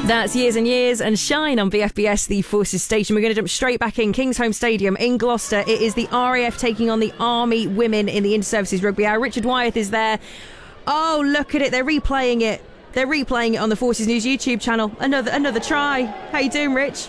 That's Years and Years and Shine on BFBS, the Forces station. We're going to jump straight back in Kingsholm Stadium in Gloucester. It is the RAF taking on the Army women in the Inter-Services Rugby Hour. Richard Wyeth is there. Oh, look at it. They're replaying it. They're replaying it on the Forces News YouTube channel. Another try. How you doing, Rich?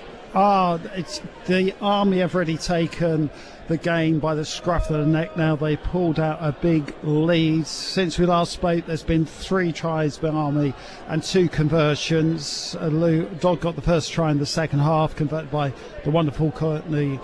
It's the Army have already taken the game by the scruff of the neck now. They pulled out a big lead. Since we last spoke, there's been 3 tries by Army and 2 conversions. Dodd got the first try in the second half, converted by the wonderful Courtney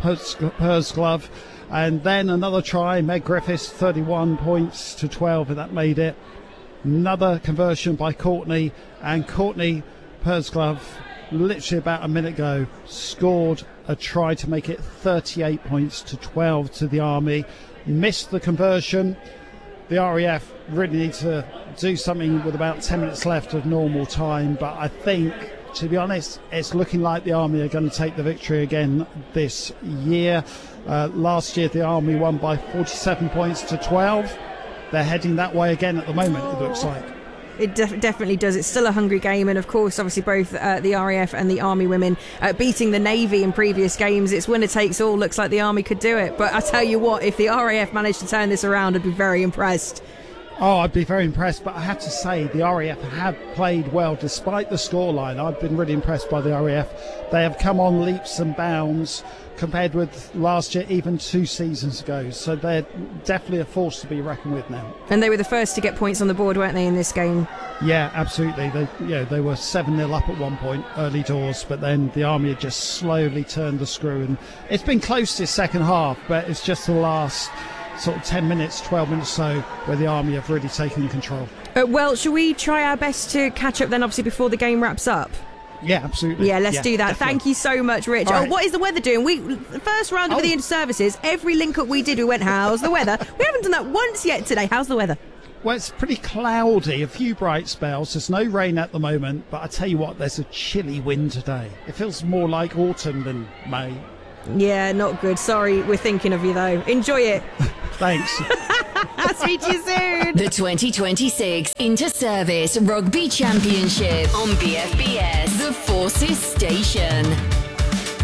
Pursglove. And then another try, Meg Griffiths, 31 points to 12, and that made it. Another conversion by Courtney, and Courtney Pursglove, literally about a minute ago, scored a try to make it 38 points to 12 to the Army. Missed the conversion. The RAF really need to do something with about 10 minutes left of normal time, but I think, to be honest, it's looking like the Army are going to take the victory again this year. Last year the Army won by 47 points to 12. They're heading that way again at the moment, it looks like. It definitely does. It's still a hungry game, and of course, obviously, both the RAF and the Army women beating the Navy in previous games. It's winner takes all. Looks like the Army could do it. But I tell you what, if the RAF managed to turn this around, I'd be very impressed. Oh, I'd be very impressed, but I have to say the RAF have played well despite the scoreline. I've been really impressed by the RAF. They have come on leaps and bounds compared with last year, even 2 seasons ago. So they're definitely a force to be reckoned with now. And they were the first to get points on the board, weren't they, in this game? Yeah, absolutely. They were 7-0 up at one point, early doors, but then the Army had just slowly turned the screw. And it's been close this second half, but it's just the last sort of 10 minutes, 12 minutes so where the Army have really taken control. Well, shall we try our best to catch up then, obviously, before the game wraps up? Yeah, absolutely. Yeah, let's do that. Definitely. Thank you so much, Rich. Right. What is the weather doing? The first round of the Inter-Services, every link-up we did, we went, how's the weather? We haven't done that once yet today. How's the weather? Well, it's pretty cloudy, a few bright spells. There's no rain at the moment, but I tell you what, there's a chilly wind today. It feels more like autumn than May. Yeah, not good. Sorry, we're thinking of you, though. Enjoy it. Thanks. I'll speak to you soon. The 2026 Inter-Service Rugby Championship on BFBS, the Forces Station.